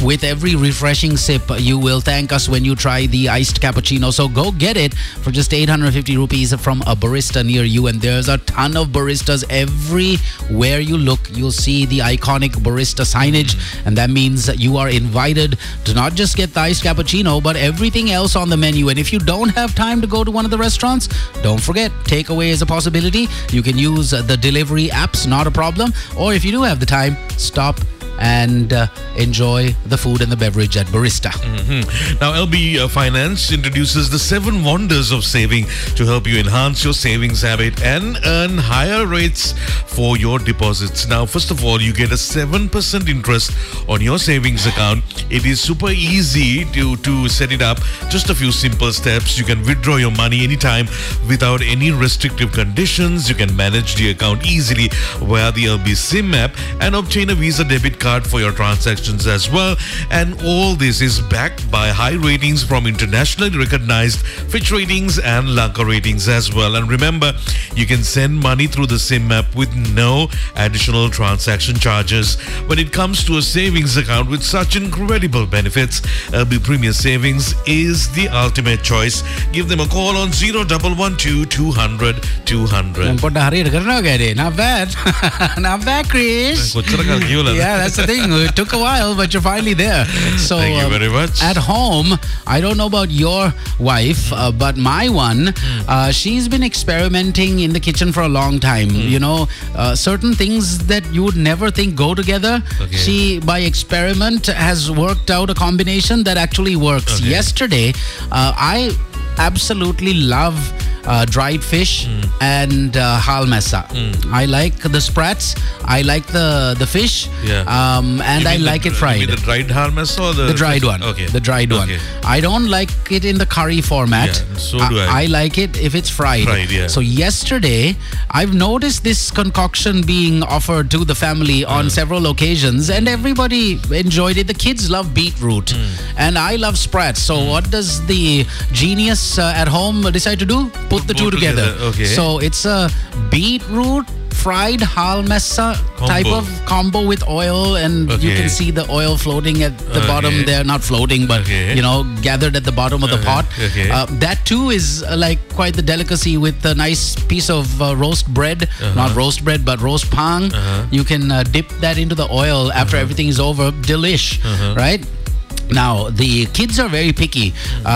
With every refreshing sip, you will thank us when you try the iced cappuccino. So go get it for just 850 rupees from a barista near you. And there's a ton of baristas everywhere you look. You'll see the iconic barista signage. And that means you are invited to not just get the iced cappuccino, but everything else on the menu. And if you don't have time to go to one of the restaurants, don't forget, takeaway is a possibility. You can use the delivery apps, not a problem. Or if you do have the time, stop and enjoy the food and the beverage at Barista. Now, LB Finance introduces the 7 wonders of saving to help you enhance your savings habit and earn higher rates for your deposits. Now, first of all, you get a 7% interest on your savings account. It is super easy to set it up. Just a few simple steps. You can withdraw your money anytime without any restrictive conditions. You can manage the account easily via the LB SIM app and obtain a Visa debit card for your transactions as well. And all this is backed by high ratings from internationally recognized Fitch Ratings and Lanka Ratings as well. And remember, you can send money through the SIM app with no additional transaction charges. When it comes to a savings account with such incredible benefits, LB Premier Savings is the ultimate choice. Give them a call on 0112 200 200. Not bad. Not bad, Chris. Yeah, that's the thing. It took a while, but you're finally there. So thank you very much. At home, I don't know about your wife, but my one, she's been experimenting in the kitchen for a long time. You know, certain things that you would never think go together. Okay. She, by experiment, has worked out a combination that actually works. Okay. Yesterday, I absolutely love dried fish and hal mesa. I like the sprats. I like the fish. Yeah. And I like it fried. You mean the dried hal mesa or the dried one. Okay. The dried one. I don't like it in the curry format. Yeah, so do I. I like it if it's fried. Yeah. So yesterday, I've noticed this concoction being offered to the family on several occasions, and everybody enjoyed it. The kids love beetroot, and I love sprats. So what does the genius at home decide to do? Put the two together. Okay. So it's a beetroot fried hal mesa type of combo with oil, and you can see the oil floating at the bottom there. Not floating, but you know, gathered at the bottom of the pot. That too is like quite the delicacy with a nice piece of roast bread. Not roast bread, but roast pang. You can dip that into the oil after everything is over. Delish, right? Now, the kids are very picky.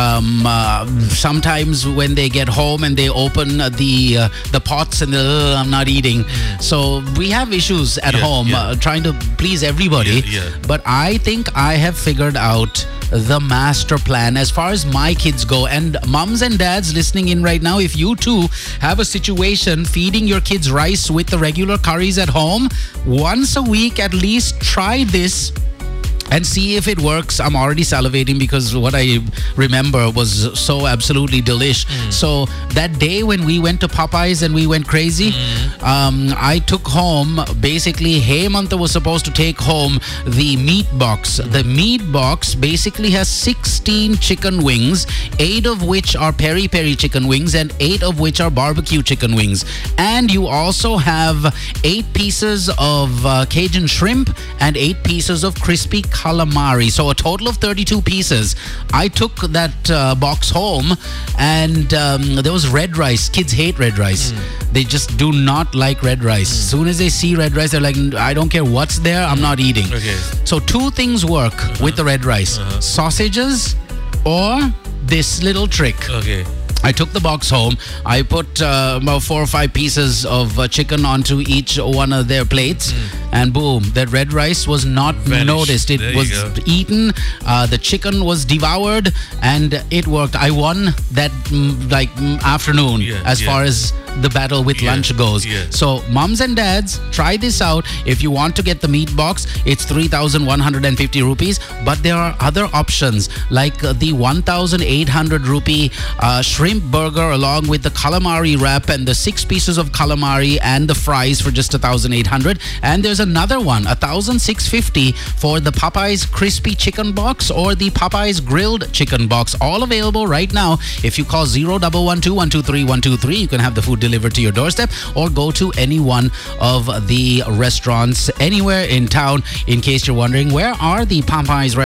Sometimes when they get home and they open the pots and I'm not eating. So we have issues at home trying to please everybody. But I think I have figured out the master plan as far as my kids go. And mums and dads listening in right now, if you too have a situation feeding your kids rice with the regular curries at home, once a week at least try this and see if it works. I'm already salivating because what I remember was so absolutely delish. So that day when we went to Popeyes and we went crazy, I took home, basically Hemanta was supposed to take home the meat box. The meat box basically has 16 chicken wings, 8 of which are peri-peri chicken wings and 8 of which are barbecue chicken wings. And you also have 8 pieces of Cajun shrimp and 8 pieces of crispy calamari. So a total of 32 pieces. I took that box home, and there was red rice. Kids hate red rice. They just do not like red rice. As soon as they see red rice, they're like, I don't care what's there, I'm not eating. So 2 things work with the red rice. Sausages or this little trick. I took the box home. I put about 4 or 5 pieces of chicken onto each one of their plates, and boom, that red rice was not noticed. It was eaten. The chicken was devoured, and it worked. I won that afternoon as far as the battle with lunch goes. So mums and dads, try this out. If you want to get the meat box, it's 3,150 rupees, but there are other options like the 1,800 rupee shrimp burger along with the calamari wrap and the 6 pieces of calamari and the fries for just 1,800. And there's another one, 1,650 for the Popeyes crispy chicken box or the Popeyes grilled chicken box. All available right now. If you call 0112-123-123, you can have the food delivered to your doorstep, or go to any one of the restaurants anywhere in town. In case you're wondering, where are the Popeyes restaurants?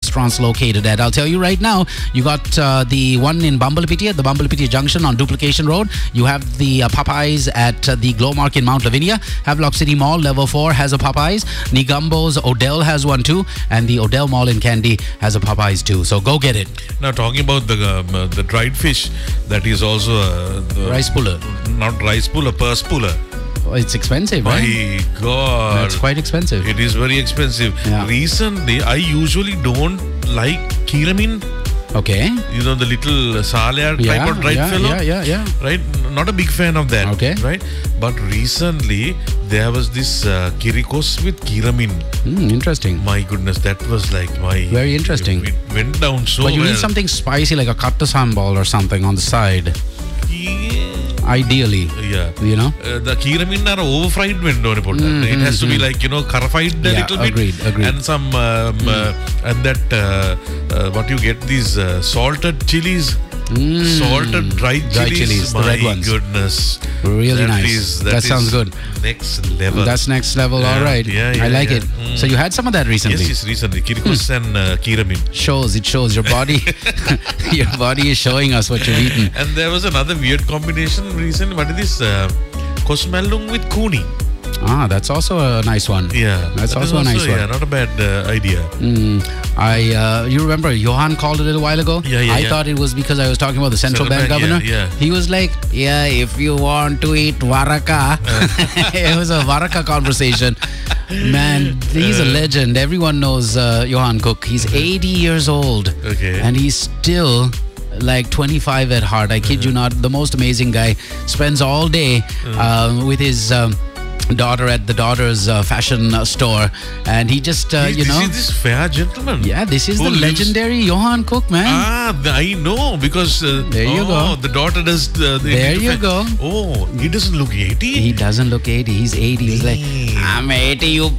restaurants located at. I'll tell you right now, you got the one in Bambalapitiya at the Bambalapitiya Junction on Duplication Road. You have the Popeyes at the Glow Mark in Mount Lavinia. Havelock City Mall, level 4, has a Popeyes. Nigambo's Odell has one too. And the Odell Mall in Kandy has a Popeyes too. So go get it. Now, talking about the dried fish, that is also rice puller. Not rice puller, purse puller. Oh, it's expensive, right? My God. It's quite expensive. It is very expensive. Yeah. Recently, I usually don't like kiramin. Okay. You know, the little salyar type of dried fellow? Yeah. Right? Not a big fan of that. Okay. Right? But recently, there was this kirikos with kiramin. Interesting. My goodness, that was like my... Very interesting. It went down so well. But you need something spicy like a katta sambal or something on the side. Yeah. Ideally. Yeah. You know? The kiramin are over-fried it has to be like, carafied a little bit. Agreed. And some, and that, what you get, these salted chilies. Salted dried chilies. The red ones. My goodness. Really nice. That sounds good. Next level. That's next level. Yeah, all right. I like it. So you had some of that recently? Yes, recently. Kirikos and kiramin. It shows. Your body your body is showing us what you've eaten. And there was another weird combination recently. What is this? Kosmallung with kuni. That's also a nice one. Yeah. That's also a nice one. Yeah, not a bad idea. You remember Johan called a little while ago? Yeah. I thought it was because I was talking about the Central Bank governor. Yeah. He was like, if you want to eat waraka. It was a waraka conversation. Man, he's a legend. Everyone knows Johan Cook. He's 80 years old. Okay. And he's still like 25 at heart. I kid you not. The most amazing guy. Spends all day with his... daughter at the daughter's fashion store, and he just this is this fair gentleman. Yeah, this is the legendary Johan Cook, man. I know, because there you go. The daughter does there you go. Oh, he doesn't look 80. He doesn't look 80. He's 80. He's like, I'm 80. You.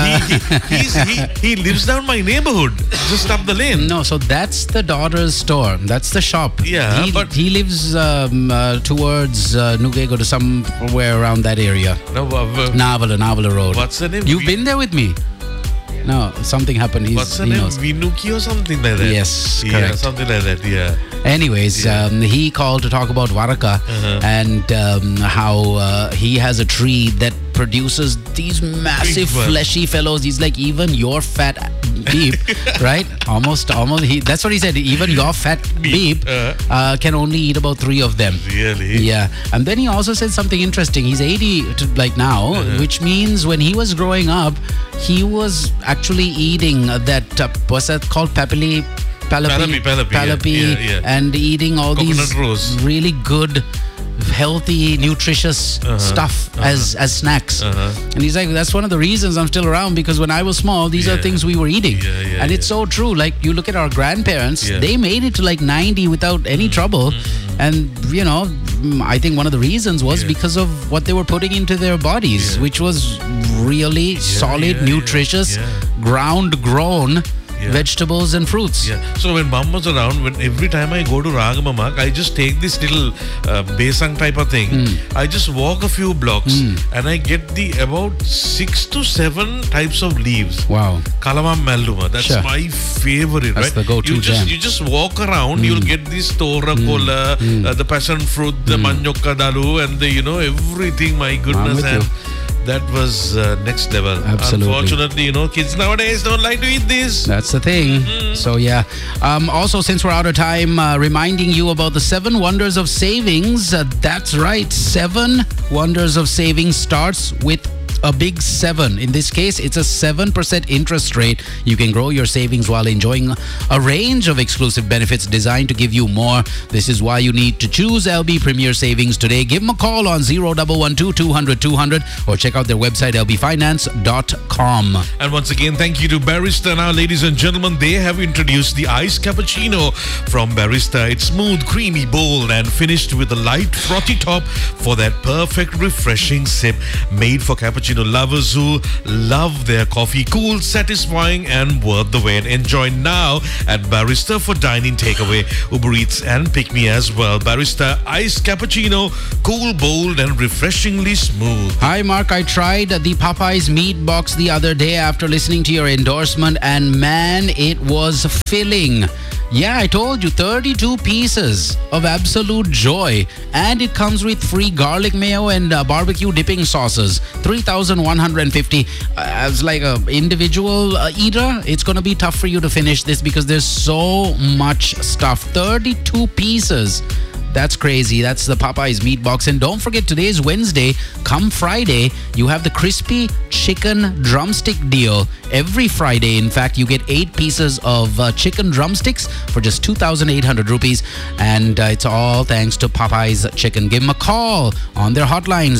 He lives down my neighborhood, just up the lane. No, so that's the daughter's store. That's the shop. Yeah, but he lives towards Nugego to somewhere around that area. No, Navala Road. What's the name? You've been there with me. No, something happened. What's the name? Knows. Vinuki or something like that? Yes, correct. Yeah, something like that, yeah. Anyways, he called to talk about waraka and how he has a tree that produces these massive fleshy fellows. He's like, even your fat beep, right? Almost. That's what he said. Even your fat beep can only eat about 3 of them. Really? Yeah. And then he also said something interesting. He's 80 now, which means when he was growing up, he was actually eating that, what's that called? Palapi, and eating all coconut these rose. really good, healthy, nutritious stuff as snacks. And he's like, that's one of the reasons I'm still around, because when I was small, these are things we were eating. And it's so true. Like, you look at our grandparents, they made it to like 90 without any trouble. And, I think one of the reasons was because of what they were putting into their bodies, which was really solid, nutritious, ground-grown vegetables and fruits. Yeah. So when mom was around, every time I go to Ragamamak, I just take this little besang type of thing. I just walk a few blocks and I get about 6 to 7 types of leaves. Wow. Kalamam Malduma. That's my favorite. That's the go-to jam. You just walk around, you'll get this tora cola, the passion fruit, the manioka dalu, and the everything. My goodness. And that was next level. Absolutely. Unfortunately, kids nowadays don't like to eat this. That's the thing. So, yeah. Also, since we're out of time, reminding you about the 7 Wonders of Savings. That's right. 7 Wonders of Savings starts with a big 7. In this case, it's a 7% interest rate. You can grow your savings while enjoying a range of exclusive benefits designed to give you more. This is why you need to choose LB Premier Savings today. Give them a call on 0112 200 200 or check out their website lbfinance.com. And once again, thank you to Barista. Now, ladies and gentlemen, they have introduced the iced cappuccino from Barista. It's smooth, creamy, bold, and finished with a light, frothy top for that perfect, refreshing sip. Made for cappuccino cappuccino lovers who love their coffee cool, satisfying and worth the wait. Enjoy now at Barista for dine-in takeaway, Uber Eats and Pick Me as well. Barista iced cappuccino, cool, bold and refreshingly smooth. Hi Mark, I tried the Popeyes meat box the other day after listening to your endorsement, and man, it was filling. Yeah, I told you, 32 pieces of absolute joy. And it comes with free garlic mayo and barbecue dipping sauces. 3,150. As like an individual eater, it's going to be tough for you to finish this because there's so much stuff. 32 pieces. That's crazy. That's the Popeyes meat box. And don't forget, today is Wednesday. Come Friday, you have the crispy chicken drumstick deal. Every Friday, in fact, you get 8 pieces of chicken drumsticks for just 2,800 rupees. And it's all thanks to Popeyes Chicken. Give them a call on their hotline,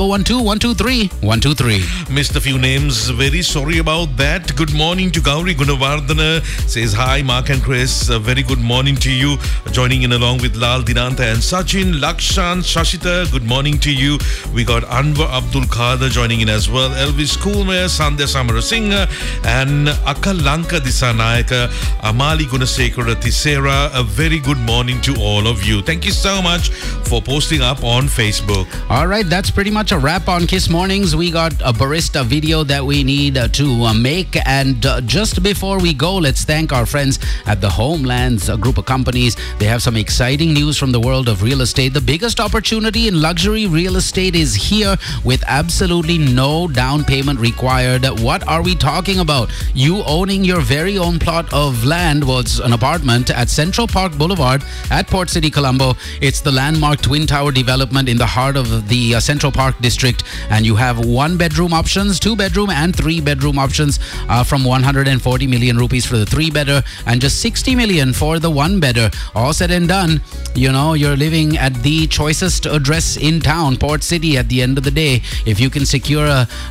0112-123-123. Missed a few names. Very sorry about that. Good morning to Gauri Gunawardana. Says, hi, Mark and Chris. A very good morning to you. Joining in along with Lal Dinanta and Sachin, Lakshan, Shashita, good morning to you. We got Anwar Abdul Qadir joining in as well. Elvis Coolmare, Sandhya Samarasinghe, and Akalanka Disanayaka, Amali Gunasekara Tisera. A very good morning to all of you. Thank you so much for posting up on Facebook. All right, that's pretty much a wrap on Kiss Mornings. We got a barista video that we need to make. And just before we go, let's thank our friends at the Homelands, a group of companies. They have some exciting news from the world of real estate. The biggest opportunity in luxury real estate is here with absolutely no down payment required. What are we talking about? You owning your very own plot of land, well, it's an apartment at Central Park Boulevard at Port City, Colombo. It's the landmark Twin Tower development in the heart of the Central Park district, and you have 1-bedroom options, 2-bedroom and 3-bedroom options from 140 million rupees for the 3-bedder and just 60 million for the 1-bedder. All said and done, you know, you're living at the choicest address in town, Port City. At the end of the day, if you can secure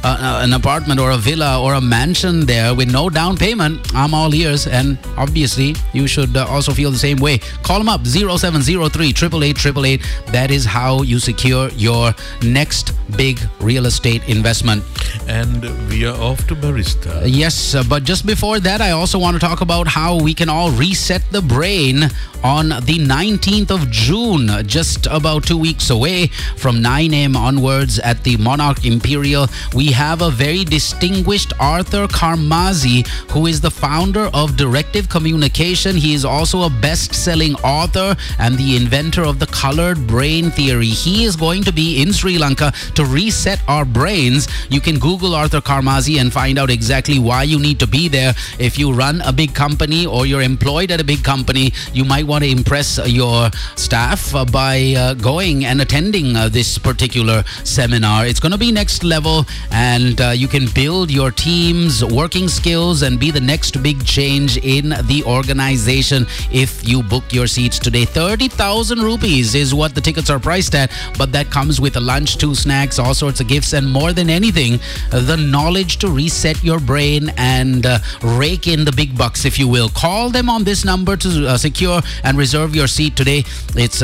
an apartment or a villa or a mansion there with no down payment, I'm all ears. And obviously, you should also feel the same way. Call them up, 0703 888 That is how you secure your next big real estate investment. And we are off to Barista. Yes, but just before that, I also want to talk about how we can all reset the brain on the 19th of June, just about 2 weeks away, from 9 a.m. onwards at the Monarch Imperial. We have a very distinguished Arthur Karmazi, who is the founder of Directive Communication. He is also a best-selling author and the inventor of the colored brain theory. He is going to be in Sri Lanka to reset our brains. You can Google Arthur Karmazi and find out exactly why you need to be there. If you run a big company or you're employed at a big company, you might want to impress your staff by going and attending this particular seminar. It's going to be next level, and you can build your team's working skills and be the next big change in the organization if you book your seats today. 30,000 rupees is what the tickets are priced at, but that comes with a lunch, 2 snacks, all sorts of gifts, and more than anything, the knowledge to reset your brain and rake in the big bucks, if you will. Call them on this number to secure and reserve your seat today. It's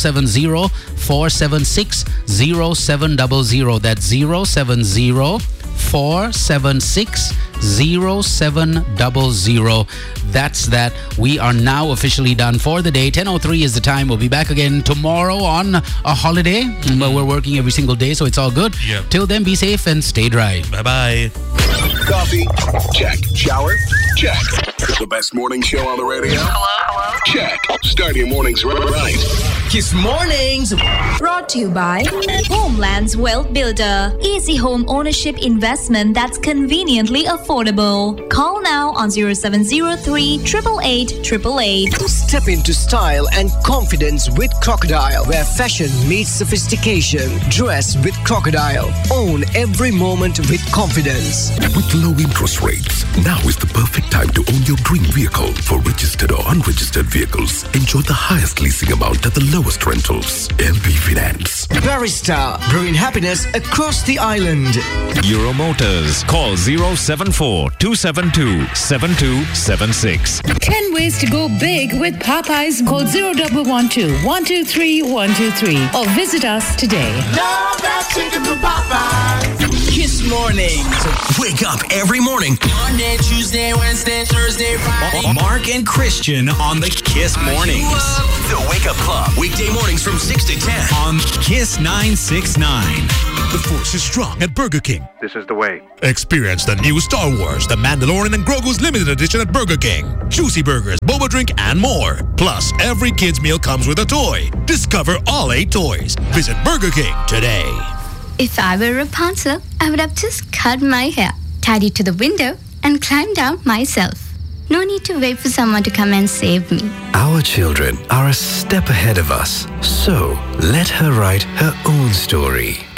070-476-0700. That's 070-476-0700. That's that. We are now officially done for the day. 10:03 is the time. We'll be back again tomorrow on a holiday. But we're working every single day, so it's all good. Yep. Till then, be safe and stay dry. Bye-bye. Coffee? Check. Shower? Check. The best morning show on the radio? Hello? Check. Start your mornings right. Kiss Mornings. Brought to you by Homelands Wealth Builder. Easy home ownership investment that's conveniently affordable. Call now on 0703 888 Step into style and confidence with Crocodile, where fashion meets sophistication. Dress with Crocodile. Own every moment with confidence. With low interest rates, now is the perfect time to own your dream vehicle. For registered or unregistered vehicles, enjoy the highest leasing amount at the lowest rentals. LB Finance. Barista, brewing happiness across the island. Euro Motors. Call 074-272-7276. 10 ways to go big with Popeyes. Call 0112-123-123 or visit us today. Love that chicken from Popeyes. Kiss Kiss Morning. Wake up every morning. Monday, Tuesday, Wednesday, Thursday, Friday. Mark and Christian on the Kiss Mornings. The Wake Up Club. Weekday mornings from 6 to 10 on Kiss 969. The force is strong at Burger King. This is the way. Experience the new Star Wars, The Mandalorian and Grogu's limited edition at Burger King. Juicy burgers, boba drink, and more. Plus, every kid's meal comes with a toy. Discover all 8 toys. Visit Burger King today. If I were Rapunzel, I would have just cut my hair, tied it to the window, and climbed down myself. No need to wait for someone to come and save me. Our children are a step ahead of us. So, let her write her own story.